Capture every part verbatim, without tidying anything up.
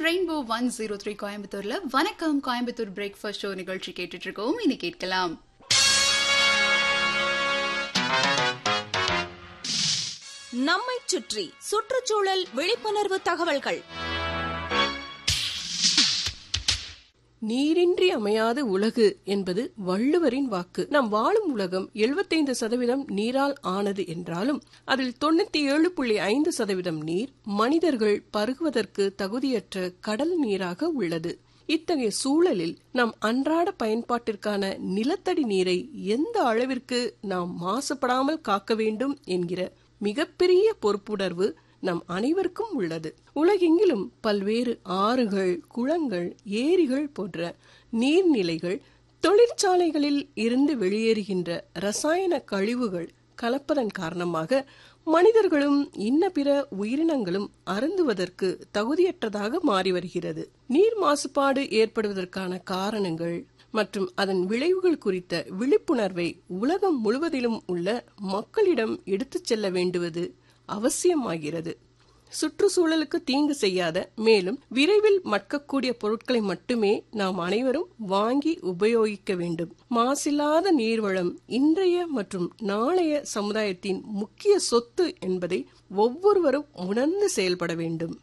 Rainbow one zero three கோயம்புத்தூர்ல வணக்கம் Coimbatore breakfast show நிகழ்ச்சி கேட்டுட்டு இருக்கோம். இனி கேட்கலாம் நம்மை சுற்றி சுற்றுச்சூழல் விழிப்புணர்வு தகவல்கள். நீரின்றி அமையாத உலகு என்பது வள்ளுவரின் வாக்கு. நாம் வாழும் உலகம் எழுபத்தைந்து சதவீதம் நீரால் ஆனது என்றாலும் அதில் தொண்ணூத்தி ஏழு புள்ளி ஐந்து சதவீதம் நீர் மனிதர்கள் பருகுவதற்கு தகுதியற்ற கடல் நீராக உள்ளது. இத்தகைய சூழலில் நம் அன்றாட பயன்பாட்டிற்கான நிலத்தடி நீரை எந்த அளவிற்கு நாம் மாசுபடாமல் காக்க வேண்டும் என்கிற மிகப்பெரிய பொறுப்புணர்வு நம் அனைவருக்கும் உள்ளது. உலகெங்கிலும் பல்வேறு ஆறுகள், குளங்கள், ஏரிகள் போன்ற நீர்நிலைகள் தொழிற்சாலைகளில் இருந்து வெளியேறுகின்ற ரசாயன கழிவுகள் கலப்பதன் காரணமாக மனிதர்களும் இன்ன பிற உயிரினங்களும் அருந்துவதற்கு தகுதியற்றதாக மாறி வருகிறது. நீர் மாசுபாடு ஏற்படுவதற்கான காரணங்கள் மற்றும் அதன் விளைவுகள் குறித்த விழிப்புணர்வை உலகம் முழுவதிலும் உள்ள மக்களிடம் எடுத்துச் செல்ல வேண்டுவது அவசியமாகிறது. சுற்றுச்சூழலுக்கு தீங்கு செய்யாத மேலும் விரைவில் மட்கக்கூடிய பொருட்களை மட்டுமே நாம் அனைவரும் வாங்கி உபயோகிக்க வேண்டும். மாசில்லாத நீர்வளம் இன்றைய மற்றும் நாளைய சமுதாயத்தின் முக்கிய சொத்து என்பதை ஒவ்வொருவரும் உணர்ந்து செயல்பட வேண்டும்.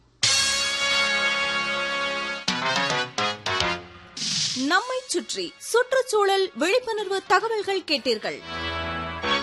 நம்மை சுற்றி சுற்றுச்சூழல் விழிப்புணர்வு தகவல்கள் கேட்டீர்கள்.